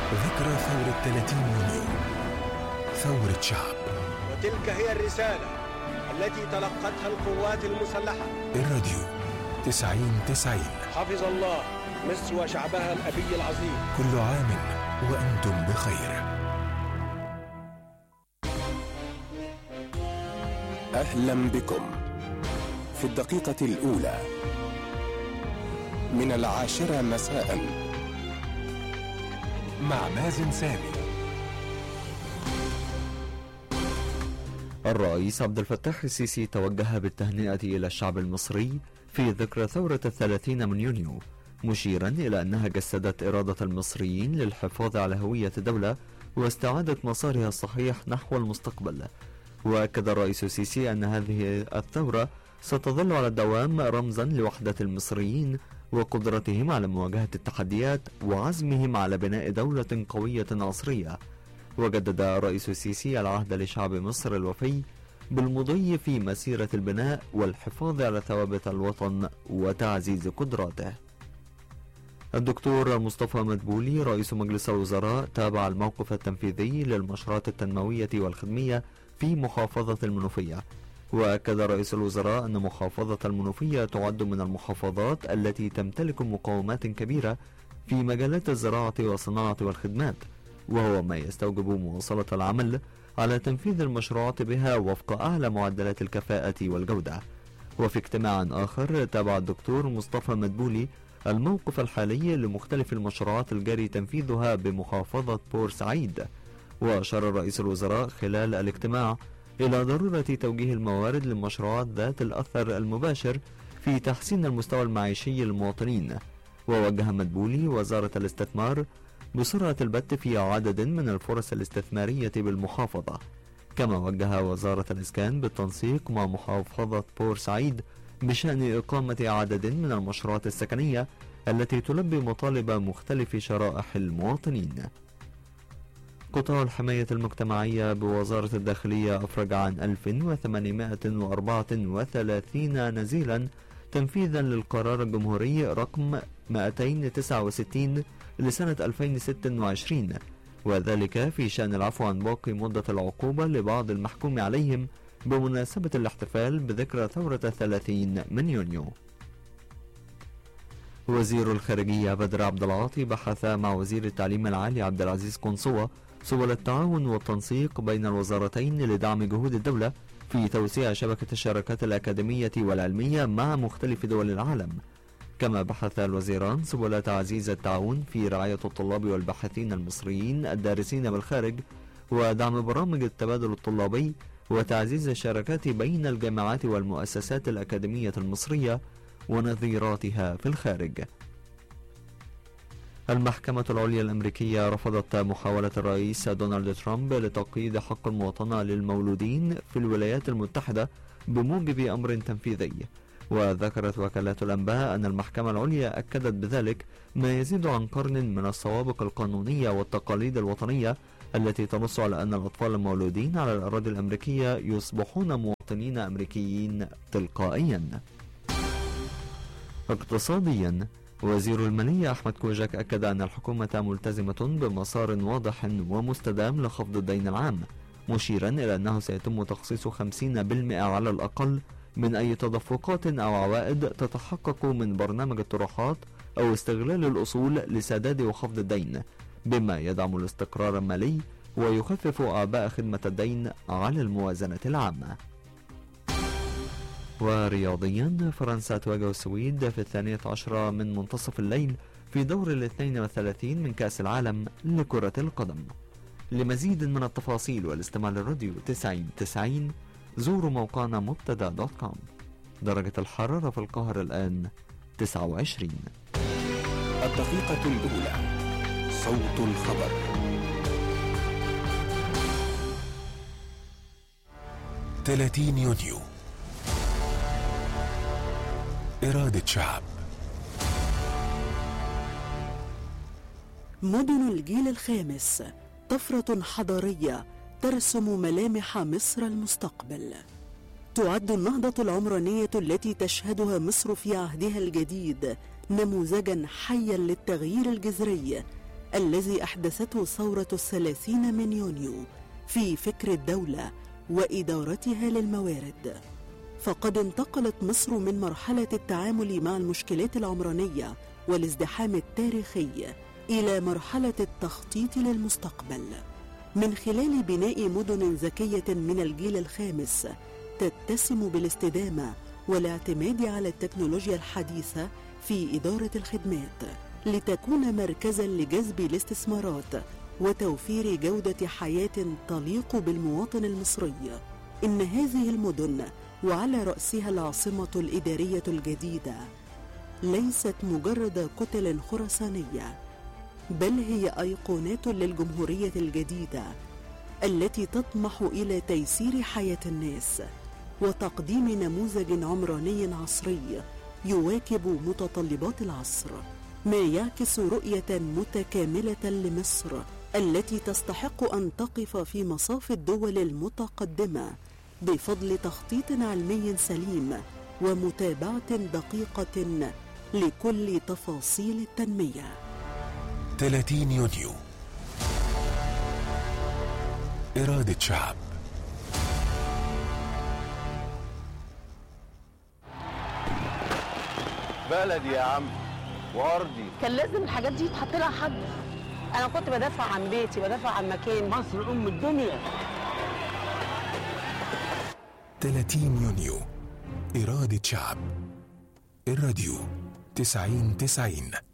ذكرى ثورة 30 يونيو، ثورة شعب. وتلك هي الرسالة التي تلقتها القوات المسلحة. الراديو 90-90. حفظ الله مصر وشعبها الأبي العظيم. كل عام وأنتم بخير. أهلا بكم في الدقيقة الأولى من 10 مساء مع مازن سامي. الرئيس عبد الفتاح السيسي توجه بالتهنئة إلى الشعب المصري في ذكرى ثورة 30 من يونيو، مشيرا إلى أنها جسدت إرادة المصريين للحفاظ على هوية الدولة واستعادة مسارها الصحيح نحو المستقبل. وأكد الرئيس السيسي أن هذه الثورة ستظل على الدوام رمزا لوحدة المصريين وقدرتهم على مواجهة التحديات وعزمهم على بناء دولة قوية عصرية. وجدد الرئيس السيسي العهد لشعب مصر الوفي بالمضي في مسيرة البناء والحفاظ على ثوابت الوطن وتعزيز قدراته. الدكتور مصطفى مدبولي رئيس مجلس الوزراء تابع الموقف التنفيذي للمشروعات التنموية والخدمية في محافظة المنوفية. وأكد رئيس الوزراء أن محافظة المنوفية تعد من المحافظات التي تمتلك مقومات كبيرة في مجالات الزراعة والصناعة والخدمات، وهو ما يستوجب مواصلة العمل على تنفيذ المشروعات بها وفق أعلى معدلات الكفاءة والجودة. وفي اجتماع آخر تابع الدكتور مصطفى مدبولي الموقف الحالي لمختلف المشروعات الجاري تنفيذها بمحافظة بورسعيد. وأشار رئيس الوزراء خلال الاجتماع إلى ضرورة توجيه الموارد للمشروعات ذات الأثر المباشر في تحسين المستوى المعيشي للمواطنين. ووجه مدبولي وزارة الاستثمار بسرعة البت في عدد من الفرص الاستثمارية بالمحافظة، كما وجه وزارة الإسكان بالتنسيق مع محافظة بورسعيد بشأن إقامة عدد من المشروعات السكنية التي تلبي مطالب مختلف شرائح المواطنين. قطاع الحماية المجتمعية بوزارة الداخلية أفرج عن 1834 نزيلا تنفيذا للقرار الجمهوري رقم 269 لسنة 2026، وذلك في شأن العفو عن باقي مدة العقوبة لبعض المحكوم عليهم بمناسبة الاحتفال بذكرى ثورة 30 من يونيو. وزير الخارجية بدر عبد العاطي بحث مع وزير التعليم العالي عبد العزيز قنصوة سبل التعاون والتنسيق بين الوزارتين لدعم جهود الدولة في توسيع شبكة الشراكات الأكاديمية والعلمية مع مختلف دول العالم. كما بحث الوزيران سبل تعزيز التعاون في رعاية الطلاب والباحثين المصريين الدارسين بالخارج ودعم برامج التبادل الطلابي وتعزيز الشراكات بين الجامعات والمؤسسات الأكاديمية المصرية ونظيراتها في الخارج. المحكمة العليا الأمريكية رفضت محاولة الرئيس دونالد ترامب لتقييد حق المواطنة للمولودين في الولايات المتحدة بموجب أمر تنفيذي. وذكرت وكالات الأنباء أن المحكمة العليا أكدت بذلك ما يزيد عن قرن من السوابق القانونية والتقاليد الوطنية التي تنص على أن الأطفال المولودين على الأراضي الأمريكية يصبحون مواطنين أمريكيين تلقائيا. اقتصاديا، وزير المالية أحمد كوجاك أكد أن الحكومة ملتزمة بمسار واضح ومستدام لخفض الدين العام، مشيرا إلى أنه سيتم تخصيص 50% على الأقل من أي تدفقات أو عوائد تتحقق من برنامج الطروحات أو استغلال الأصول لسداد وخفض الدين، بما يدعم الاستقرار المالي ويخفف أعباء خدمة الدين على الموازنة العامة. ورياضيا، فرنسا تواجه السويد في 12 من منتصف الليل في دور 32 من كأس العالم لكرة القدم. لمزيد من التفاصيل والاستماع للراديو 90-90 زوروا موقعنا مبتدا.com. درجة الحرارة في القاهرة الآن 29. الدقيقة الأولى، صوت الخبر. ثلاثين يونيو، إرادة شعب. مدن الجيل الخامس، طفرة حضارية ترسم ملامح مصر المستقبل. تعد النهضة العمرانية التي تشهدها مصر في عهدها الجديد نموذجا حيا للتغيير الجذري الذي أحدثته ثورة 30 من يونيو في فكر الدولة وإدارتها للموارد. فقد انتقلت مصر من مرحلة التعامل مع المشكلات العمرانية والازدحام التاريخي إلى مرحلة التخطيط للمستقبل من خلال بناء مدن ذكية من الجيل الخامس تتسم بالاستدامة والاعتماد على التكنولوجيا الحديثة في إدارة الخدمات لتكون مركزاً لجذب الاستثمارات وتوفير جودة حياة تليق بالمواطن المصري. إن هذه المدن وعلى رأسها العاصمة الإدارية الجديدة ليست مجرد كتل خرسانية، بل هي أيقونات للجمهورية الجديدة التي تطمح إلى تيسير حياة الناس وتقديم نموذج عمراني عصري يواكب متطلبات العصر، ما يعكس رؤية متكاملة لمصر التي تستحق أن تقف في مصاف الدول المتقدمة بفضل تخطيط علمي سليم ومتابعة دقيقة لكل تفاصيل التنمية. 30 يونيو، إرادة شعب. بلدي يا عم وارضي، كان لازم الحاجات دي يتحط لها حد. انا كنت بدافع عن بيتي، بدافع عن مكاني. مصر ام الدنيا. 30 يونيو، إرادة شعب. الراديو 90-90.